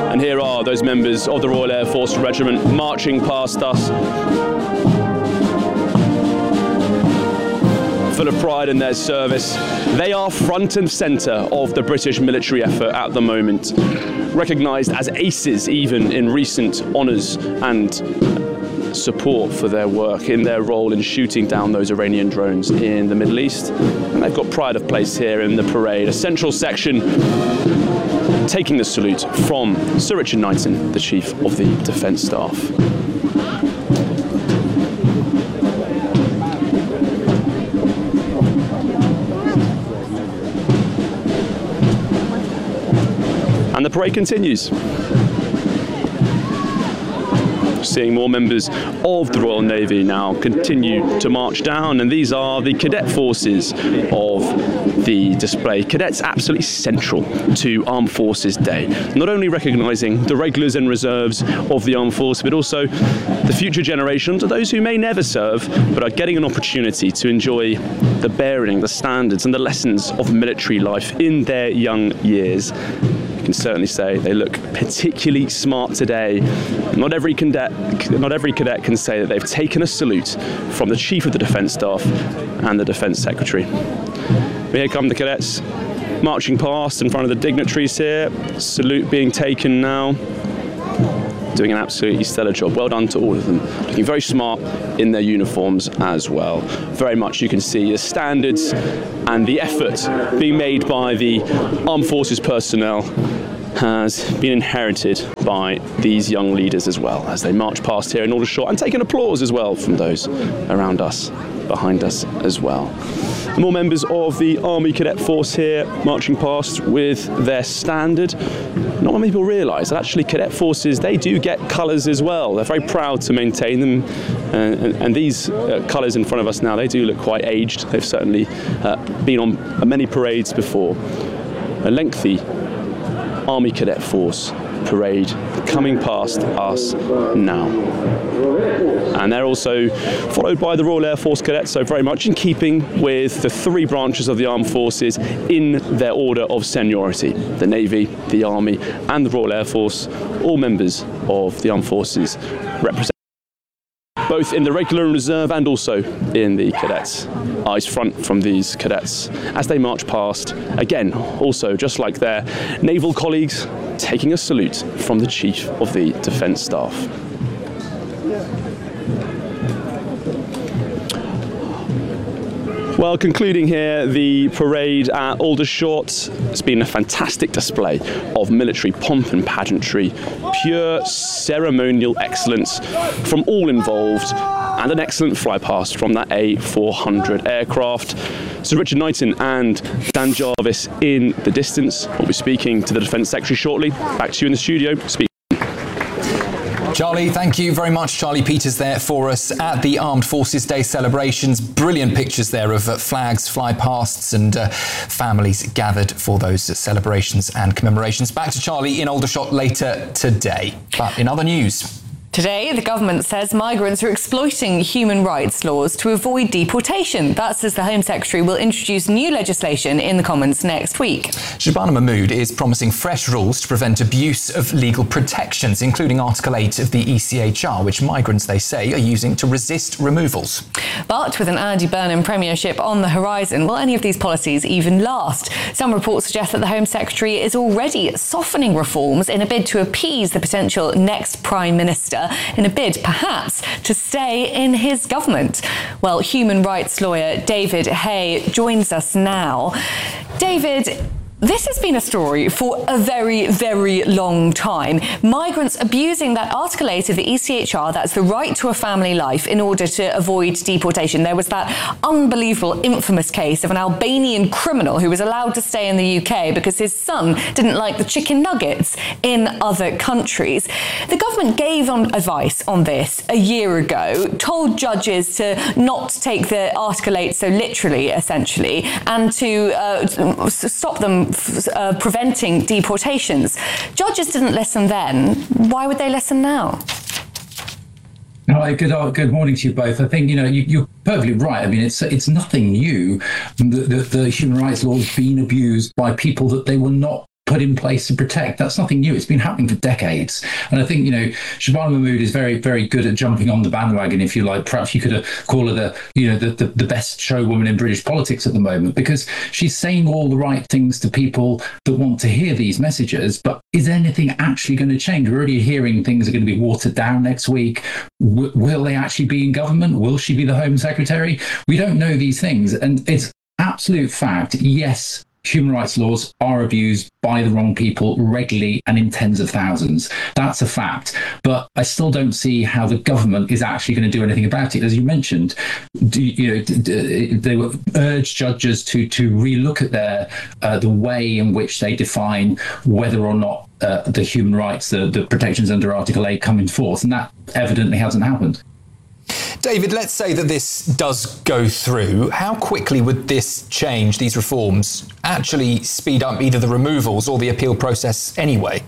And here are those members of the Royal Air Force Regiment marching past us, full of pride in their service. They are front and centre of the British military effort at the moment, recognised as aces even in recent honours and support for their work in their role in shooting down those Iranian drones in the Middle East. And they've got pride of place here in the parade, a central section taking the salute from Sir Richard Knighton, the Chief of the Defence Staff. And the parade continues. Seeing more members of the Royal Navy now continue to march down, and these are the cadet forces of the display. Cadets absolutely central to Armed Forces Day, not only recognising the regulars and reserves of the Armed Force, but also the future generations, those who may never serve but are getting an opportunity to enjoy the bearing, the standards and the lessons of military life in their young years. I can certainly say they look particularly smart today. Not every cadet can say that they've taken a salute from the Chief of the Defence Staff and the Defence Secretary. But here come the cadets marching past in front of the dignitaries here. Salute being taken now. Doing an absolutely stellar job. Well done to all of them. Looking very smart in their uniforms as well. Very much you can see the standards and the effort being made by the Armed Forces personnel has been inherited by these young leaders as well as they march past here in Aldershot, and take an applause as well from those around us, behind us as well. More members of the Army Cadet Force here marching past with their standard. Not many people realise that actually cadet forces, they do get colours as well. They're very proud to maintain them, and these colours in front of us now, they do look quite aged. They've certainly been on many parades before. A lengthy Army Cadet Force parade coming past us now. And they're also followed by the Royal Air Force Cadets, so very much in keeping with the three branches of the Armed Forces in their order of seniority: the Navy, the Army and the Royal Air Force, all members of the Armed Forces, represent both in the regular and reserve and also in the cadets. Eyes front from these cadets as they march past, again, also just like their naval colleagues, taking a salute from the Chief of the Defence Staff. Well, concluding here the parade at Aldershot, it's been a fantastic display of military pomp and pageantry, pure ceremonial excellence from all involved, and an excellent flypast from that A400 aircraft. Sir Richard Knighton and Dan Jarvis in the distance. We'll be speaking to the Defence Secretary shortly. Back to you in the studio. Charlie, thank you very much. Charlie Peters there for us at the Armed Forces Day celebrations. Brilliant pictures there of flags, flypasts and families gathered for those celebrations and commemorations. Back to Charlie in Aldershot later today. But in other news... Today, the government says migrants are exploiting human rights laws to avoid deportation. That's as the Home Secretary will introduce new legislation in the Commons next week. Shabana Mahmood is promising fresh rules to prevent abuse of legal protections, including Article 8 of the ECHR, which migrants, they say, are using to resist removals. But with an Andy Burnham premiership on the horizon, will any of these policies even last? Some reports suggest that the Home Secretary is already softening reforms in a bid to appease the potential next Prime Minister, in a bid, perhaps, to stay in his government. Well, human rights lawyer David Hay joins us now. David, this has been a story for a very, very long time. Migrants abusing that Article 8 of the ECHR, that's the right to a family life, in order to avoid deportation. There was that unbelievable, infamous case of an Albanian criminal who was allowed to stay in the UK because his son didn't like the chicken nuggets in other countries. The government gave advice on this a year ago, told judges to not take the Article 8 so literally, essentially, and to stop them preventing deportations. Judges didn't listen then. Why would they listen now? Good morning to you both. I think you're perfectly right. I mean, it's nothing new that the human rights law has been abused by people that they were not put in place to protect. That's nothing new. It's been happening for decades. And I think, Shabana Mahmood is very, very good at jumping on the bandwagon, if you like. Perhaps you could call her the best showwoman in British politics at the moment, because she's saying all the right things to people that want to hear these messages. But is anything actually going to change? We're already hearing things are going to be watered down next week. Will they actually be in government? Will she be the Home Secretary? We don't know these things. And it's absolute fact. Yes, human rights laws are abused by the wrong people regularly and in tens of thousands. That's a fact. But I still don't see how the government is actually going to do anything about it. As you mentioned, they were urged judges to relook at the way in which they define whether or not the human rights, the protections under Article 8 come into force. And that evidently hasn't happened. David, let's say that this does go through. How quickly would this change, these reforms, actually speed up either the removals or the appeal process anyway?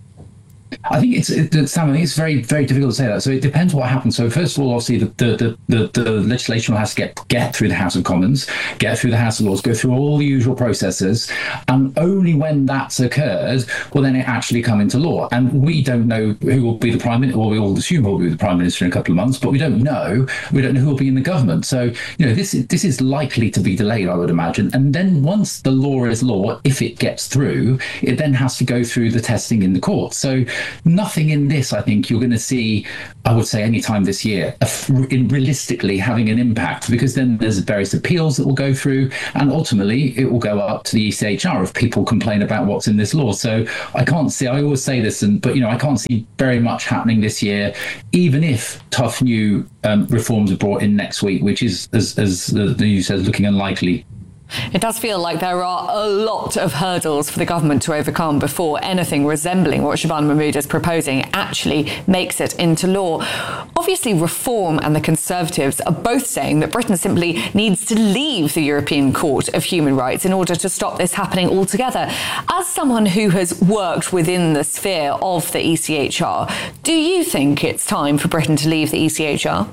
I think Sam, I think it's very, very difficult to say that. So it depends what happens. So first of all, obviously, the legislation has to get through the House of Commons, get through the House of Lords, go through all the usual processes, and only when that's occurred will then it actually come into law. And we don't know who will be the Prime Minister, or we all assume who will be the Prime Minister in a couple of months, but we don't know. We don't know who will be in the government. So this is likely to be delayed, I would imagine. And then once the law is law, if it gets through, it then has to go through the testing in the courts. So nothing in this, I think, you're going to see, I would say, any time this year, realistically having an impact, because then there's various appeals that will go through, and ultimately it will go up to the ECHR if people complain about what's in this law. So I always say this, but I can't see very much happening this year, even if tough new reforms are brought in next week, which is, as the news says, looking unlikely. It does feel like there are a lot of hurdles for the government to overcome before anything resembling what Shabana Mahmood is proposing actually makes it into law. Obviously, Reform and the Conservatives are both saying that Britain simply needs to leave the European Court of Human Rights in order to stop this happening altogether. As someone who has worked within the sphere of the ECHR, do you think it's time for Britain to leave the ECHR?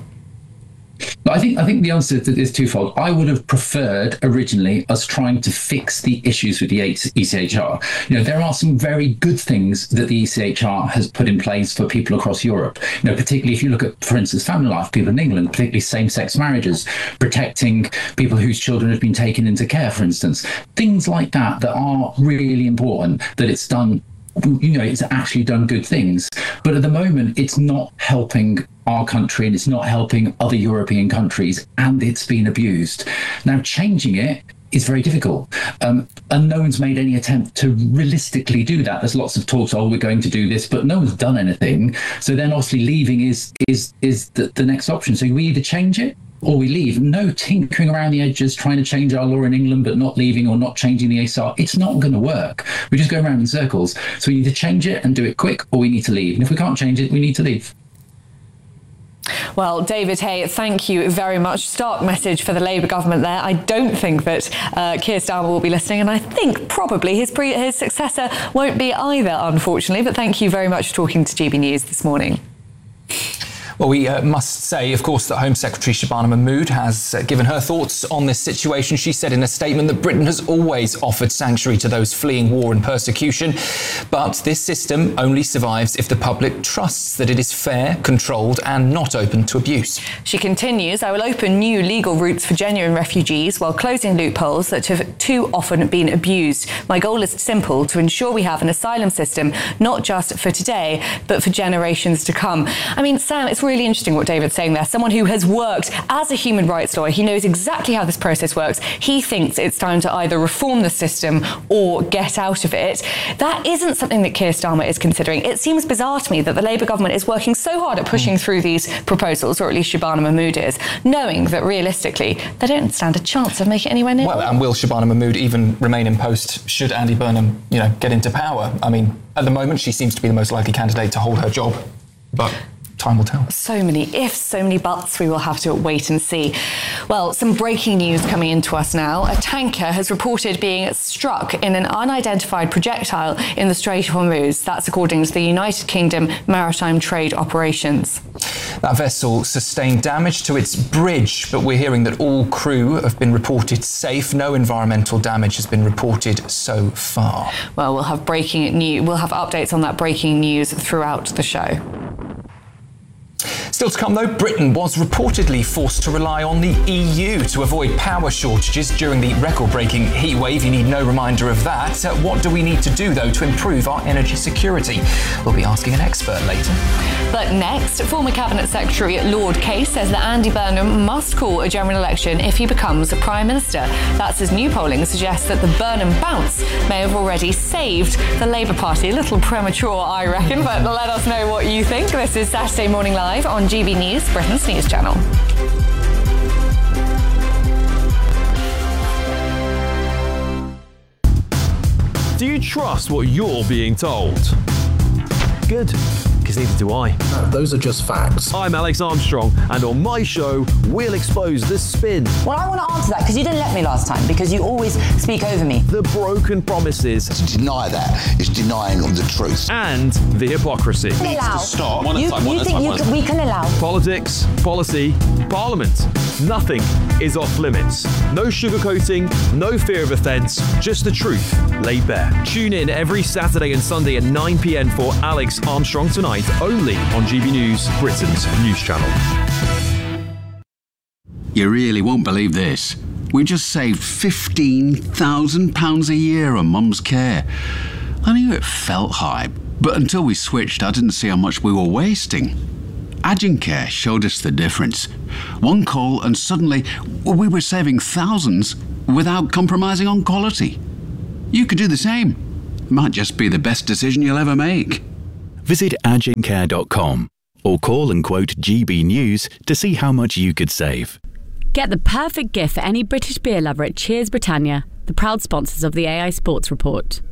I think the answer is twofold. I would have preferred originally us trying to fix the issues with the ECHR. There are some very good things that the ECHR has put in place for people across Europe. Particularly if you look at, for instance, family life, people in England, particularly same-sex marriages, protecting people whose children have been taken into care, for instance. Things like that are really important, that it's done. It's actually done good things. But at the moment, it's not helping our country, and it's not helping other European countries, and it's been abused. Now, changing it is very difficult. And no one's made any attempt to realistically do that. There's lots of talks, we're going to do this, but no one's done anything. So then obviously leaving is the next option. So we either change it or we leave. No tinkering around the edges, trying to change our law in England, but not leaving or not changing the ASR. It's not going to work. We just go around in circles. So we need to change it and do it quick, or we need to leave. And if we can't change it, we need to leave. Well, David Hay, thank you very much. Stark message for the Labour government there. I don't think that Keir Starmer will be listening, and I think probably his successor won't be either, unfortunately. But thank you very much for talking to GB News this morning. Well, we must say, of course, that Home Secretary Shabana Mahmood has given her thoughts on this situation. She said in a statement that Britain has always offered sanctuary to those fleeing war and persecution, but this system only survives if the public trusts that it is fair, controlled and not open to abuse. She continues, I will open new legal routes for genuine refugees while closing loopholes that have too often been abused. My goal is simple, to ensure we have an asylum system, not just for today, but for generations to come. I mean, Sam, it's really interesting what David's saying there. Someone who has worked as a human rights lawyer, he knows exactly how this process works. He thinks it's time to either reform the system or get out of it. That isn't something that Keir Starmer is considering. It seems bizarre to me that the Labour government is working so hard at pushing through these proposals, or at least Shabana Mahmood is, knowing that realistically they don't stand a chance of making it anywhere near. Well, and will Shabana Mahmood even remain in post should Andy Burnham, get into power? I mean, at the moment she seems to be the most likely candidate to hold her job, but time will tell. So many ifs, so many buts. We will have to wait and see. Well, some breaking news coming into us now. A tanker has reported being struck in an unidentified projectile in the Strait of Hormuz. That's according to the United Kingdom Maritime Trade Operations. That vessel sustained damage to its bridge, but we're hearing that all crew have been reported safe. No environmental damage has been reported so far. Well, we'll have updates on that breaking news throughout the show. Still to come though, Britain was reportedly forced to rely on the EU to avoid power shortages during the record-breaking heatwave. You need no reminder of that. What do we need to do though to improve our energy security? We'll be asking an expert later. But next, former Cabinet Secretary Lord Case says that Andy Burnham must call a general election if he becomes Prime Minister. That's as new polling suggests that the Burnham bounce may have already saved the Labour Party. A little premature, I reckon, but let us know what you think. This is Saturday Morning Live on GB News, Britain's news channel. Do you trust what you're being told? Good, because neither do I. Those are just facts. I'm Alex Armstrong, and on my show, we'll expose the spin. Well, I want to answer that because you didn't let me last time, because you always speak over me. The broken promises. To deny that is denying the truth. And the hypocrisy. Allow. Stop. You think we can allow? Politics, policy, parliament. Nothing is off limits. No sugarcoating, no fear of offence, just the truth laid bare. Tune in every Saturday and Sunday at 9 p.m. for Alex Armstrong Tonight, only on GB News, Britain's news channel. You really won't believe this. We just saved £15,000 a year on Mum's care. I knew it felt high, but until we switched, I didn't see how much we were wasting. Agencare showed us the difference. One call and suddenly we were saving thousands without compromising on quality. You could do the same. It might just be the best decision you'll ever make. Visit agencare.com or call and quote GB News to see how much you could save. Get the perfect gift for any British beer lover at Cheers Britannia, the proud sponsors of the AI Sports Report.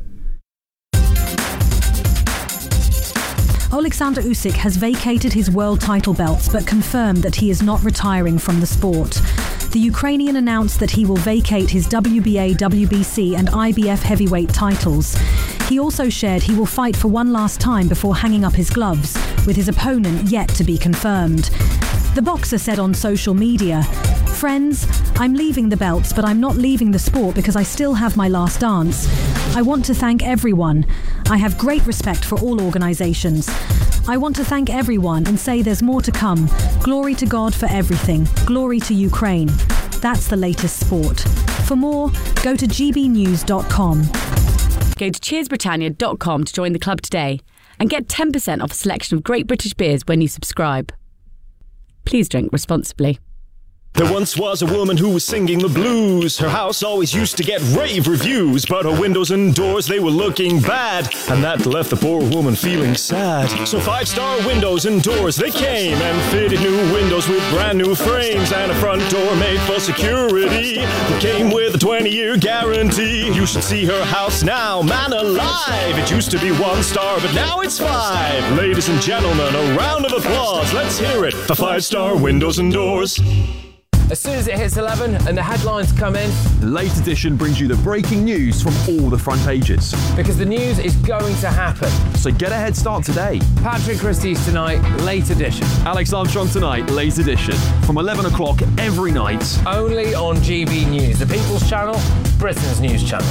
Alexander Usyk has vacated his world title belts but confirmed that he is not retiring from the sport. The Ukrainian announced that he will vacate his WBA, WBC and IBF heavyweight titles. He also shared he will fight for one last time before hanging up his gloves, with his opponent yet to be confirmed. The boxer said on social media, "Friends, I'm leaving the belts, but I'm not leaving the sport because I still have my last dance. I want to thank everyone. I have great respect for all organisations. I want to thank everyone and say there's more to come. Glory to God for everything. Glory to Ukraine." That's the latest sport. For more, go to gbnews.com. Go to cheersbritannia.com to join the club today and get 10% off a selection of great British beers when you subscribe. Please drink responsibly. There once was a woman who was singing the blues. Her house always used to get rave reviews, but her windows and doors, they were looking bad, and that left the poor woman feeling sad. So 5-star windows and doors, they came and fitted new windows with brand new frames and a front door made for security that came with a 20-year guarantee. You should see her house now, man alive. It used to be 1 star, but now it's 5. Ladies and gentlemen, a round of applause. Let's hear it for 5-star windows and doors. As soon as it hits 11 and the headlines come in, Late Edition brings you the breaking news from all the front pages. because the news is going to happen. So get a head start today. Patrick Christie's Tonight, Late Edition. Alex Armstrong Tonight, Late Edition, from 11 o'clock every night. Only on GB News, the People's Channel, Britain's news channel.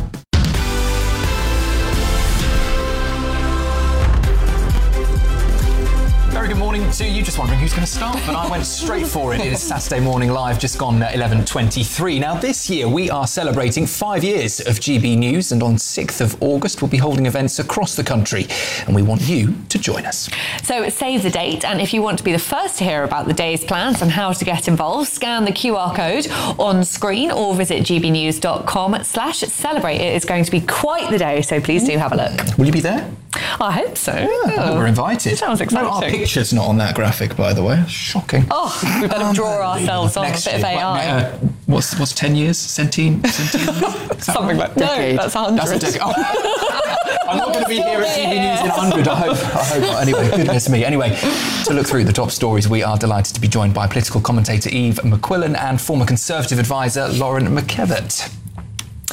Very good morning to you. Just wondering who's going to start, but I went straight for it. It is Saturday Morning Live, just gone 11:23. Now, this year we are celebrating 5 years of GB News, and on 6th of August we'll be holding events across the country, and we want you to join us. So save the date, and if you want to be the first to hear about the day's plans and how to get involved, scan the QR code on screen or visit gbnews.com/celebrate. It is going to be quite the day, so please do have a look. Will you be there? I hope so. Yeah, we're invited. Sounds exciting. No, our picture's not on that graphic, by the way. Shocking. Oh, we better draw ourselves on a bit of AI. What's 10 years? Something like that. No, that's 100. That's a decade. Oh. I'm not going to be here at GB News in 100. I hope not. Anyway, goodness me. Anyway, to look through the top stories, we are delighted to be joined by political commentator Eve McQuillan and former Conservative advisor Lauren McKevitt.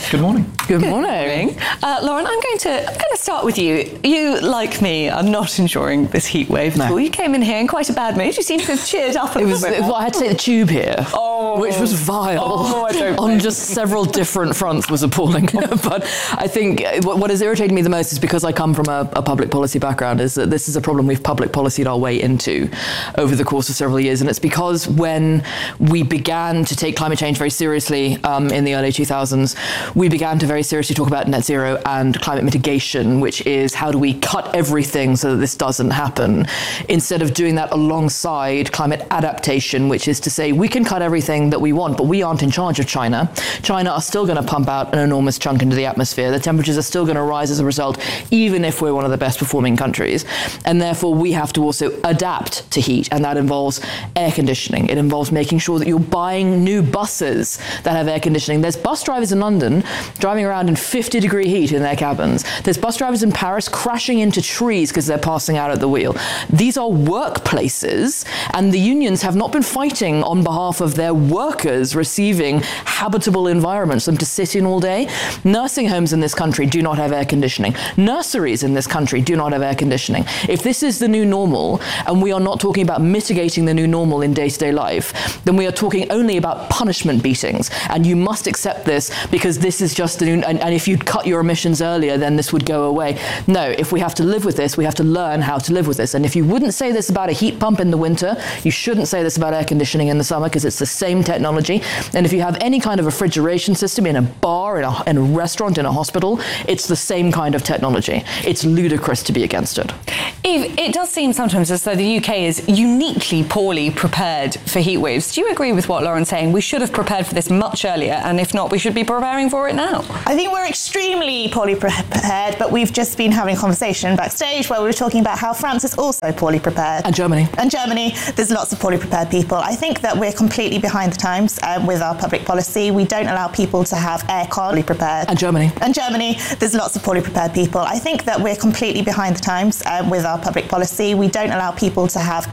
Good morning. Good morning. Lauren, I'm going to start with you. You, like me, are not enjoying this heat wave at all. You came in here in quite a bad mood. You seem to have cheered up a little bit. Well, I had to take the tube here, which was vile. On just several different fronts was appalling. But I think what has irritated me the most is because I come from a public policy background, is that this is a problem we've public policyed our way into over the course of several years. And it's because when we began to take climate change very seriously in the early 2000s, we began to very seriously talk about net zero and climate mitigation, which is how do we cut everything so that this doesn't happen, instead of doing that alongside climate adaptation, which is to say we can cut everything that we want, but we aren't in charge of China. China are still going to pump out an enormous chunk into the atmosphere. The temperatures are still going to rise as a result, even if we're one of the best performing countries. And therefore, we have to also adapt to heat, and that involves air conditioning. It involves making sure that you're buying new buses that have air conditioning. There's bus drivers in London driving around in 50-degree heat in their cabins. There's bus drivers in Paris crashing into trees because they're passing out at the wheel. These are workplaces, and the unions have not been fighting on behalf of their workers receiving habitable environments for them to sit in all day. Nursing homes in this country do not have air conditioning. Nurseries in this country do not have air conditioning. If this is the new normal, and we are not talking about mitigating the new normal in day-to-day life, then we are talking only about punishment beatings. And you must accept this because this is just the new, and if you'd cut your emissions earlier, then this would go away. No, if we have to live with this, we have to learn how to live with this. And if you wouldn't say this about a heat pump in the winter, you shouldn't say this about air conditioning in the summer, because it's the same technology. And if you have any kind of refrigeration system in a bar, in a restaurant, in a hospital, it's the same kind of technology. It's ludicrous to be against it. Eve, it does seem sometimes as though the UK is uniquely poorly prepared for heat waves. Do you agree with what Lauren's saying? We should have prepared for this much earlier, and if not, we should be preparing for it now. I think we're extremely poorly prepared, but we've just been having a conversation backstage where we were talking about how France is also poorly prepared. And Germany. And Germany, there's lots of poorly prepared people. I think that we're completely behind the times with our public policy. We don't allow people to have aircon prepared. And Germany. And Germany, there's lots of poorly prepared people. I think that we're completely behind the times with our public policy. We don't allow people to have